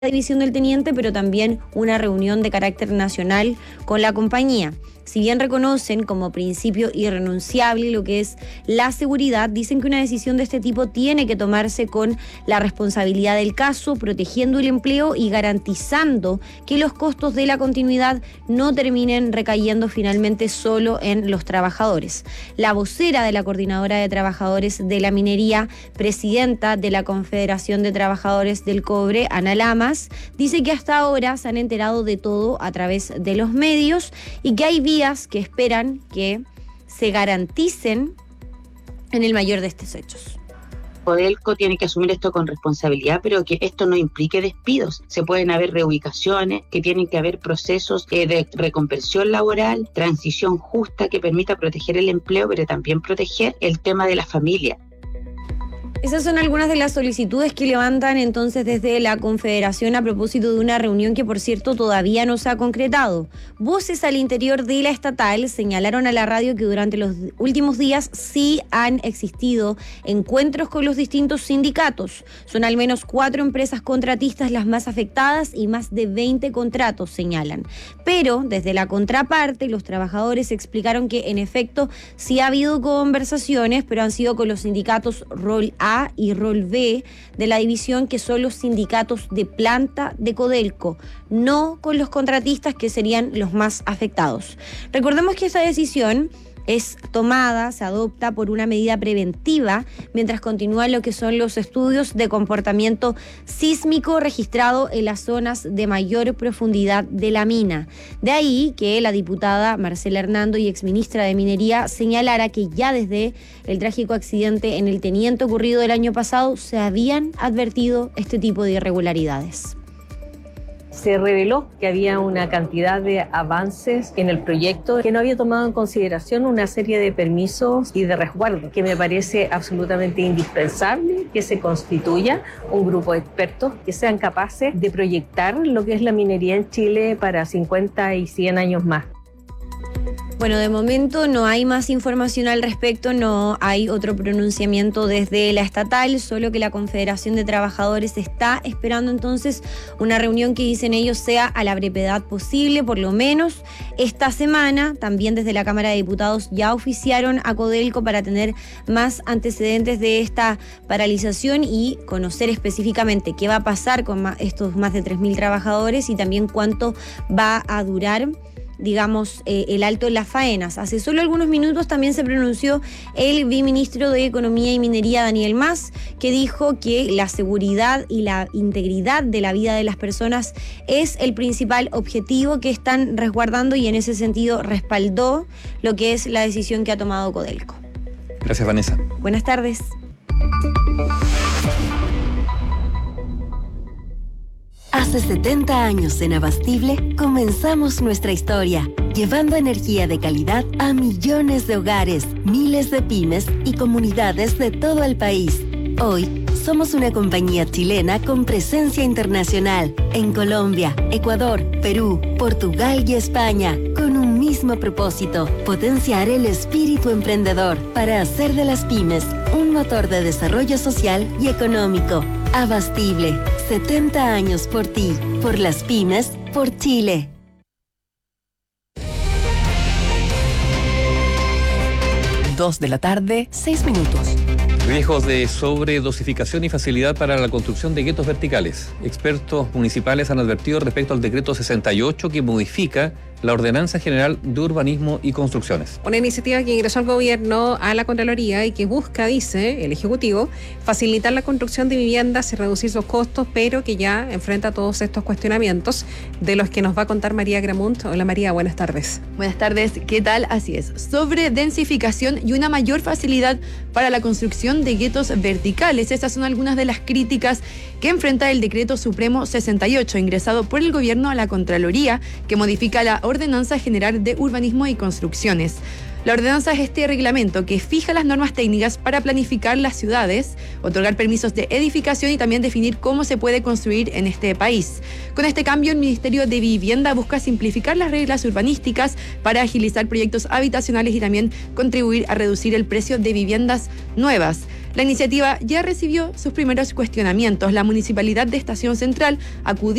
división del teniente, pero también una reunión de carácter nacional con la compañía. Si bien reconocen como principio irrenunciable lo que es la seguridad, dicen que una decisión de este tipo tiene que tomarse con la responsabilidad del caso, protegiendo el empleo y garantizando que los costos de la continuidad no terminen recayendo finalmente solo en los trabajadores. La vocera de la Coordinadora de Trabajadores de la Minería, presidenta de la Confederación de Trabajadores del Cobre, Ana Lamas, dice que hasta ahora se han enterado de todo a través de los medios y que hay vías que esperan que se garanticen en el mayor de estos hechos. Codelco tiene que asumir esto con responsabilidad, pero que esto no implique despidos. Se pueden haber reubicaciones, que tienen que haber procesos de reconversión laboral, transición justa que permita proteger el empleo, pero también proteger el tema de la familia. Esas son algunas de las solicitudes que levantan entonces desde la Confederación a propósito de una reunión que, por cierto, todavía no se ha concretado. Voces al interior de la estatal señalaron a la radio que durante los últimos días sí han existido encuentros con los distintos sindicatos. Son al menos 4 empresas contratistas las más afectadas y más de 20 contratos, señalan. Pero desde la contraparte, los trabajadores explicaron que en efecto sí ha habido conversaciones, pero han sido con los sindicatos Rol A y Rol B de la división, que son los sindicatos de planta de Codelco, no con los contratistas, que serían los más afectados. Recordemos que esta decisión es tomada, se adopta por una medida preventiva mientras continúan lo que son los estudios de comportamiento sísmico registrado en las zonas de mayor profundidad de la mina. De ahí que la diputada Marcela Hernando y exministra de Minería señalara que ya desde el trágico accidente en el Teniente ocurrido el año pasado se habían advertido este tipo de irregularidades. Se reveló que había una cantidad de avances en el proyecto que no había tomado en consideración una serie de permisos y de resguardo, que me parece absolutamente indispensable que se constituya un grupo de expertos que sean capaces de proyectar lo que es la minería en Chile para 50 y 100 años más. Bueno, de momento no hay más información al respecto, no hay otro pronunciamiento desde la estatal, solo que la Confederación de Trabajadores está esperando entonces una reunión que dicen ellos sea a la brevedad posible, por lo menos esta semana. También desde la Cámara de Diputados ya oficiaron a Codelco para tener más antecedentes de esta paralización y conocer específicamente qué va a pasar con estos más de 3.000 trabajadores y también cuánto va a durar, digamos, el alto en las faenas. Hace solo algunos minutos también se pronunció el viceministro de Economía y Minería, Daniel Mas, que dijo que la seguridad y la integridad de la vida de las personas es el principal objetivo que están resguardando, y en ese sentido respaldó lo que es la decisión que ha tomado Codelco. Gracias, Vanessa. Buenas tardes. Hace 70 años en Abastible comenzamos nuestra historia, llevando energía de calidad a millones de hogares, miles de pymes y comunidades de todo el país. Hoy somos una compañía chilena con presencia internacional en Colombia, Ecuador, Perú, Portugal y España, con un mismo propósito: potenciar el espíritu emprendedor para hacer de las pymes un motor de desarrollo social y económico. Abastible, 70 años por ti, por las pymes, por Chile. 2:06 p.m. Riesgos de sobredosificación y facilidad para la construcción de guetos verticales. Expertos municipales han advertido respecto al decreto 68 que modifica la Ordenanza General de Urbanismo y Construcciones. Una iniciativa que ingresó al gobierno, a la Contraloría, y que busca, dice el Ejecutivo, facilitar la construcción de viviendas y reducir sus costos, pero que ya enfrenta todos estos cuestionamientos, de los que nos va a contar María Gramunt. Hola María, buenas tardes. Buenas tardes, ¿qué tal? Así es, sobre densificación y una mayor facilidad para la construcción de guetos verticales. Estas son algunas de las críticas que enfrenta el Decreto Supremo 68, ingresado por el gobierno a la Contraloría, que modifica la Ordenanza General de Urbanismo y Construcciones. La ordenanza es este reglamento que fija las normas técnicas para planificar las ciudades, otorgar permisos de edificación y también definir cómo se puede construir en este país. Con este cambio, el Ministerio de Vivienda busca simplificar las reglas urbanísticas para agilizar proyectos habitacionales y también contribuir a reducir el precio de viviendas nuevas. La iniciativa ya recibió sus primeros cuestionamientos. La Municipalidad de Estación Central acudió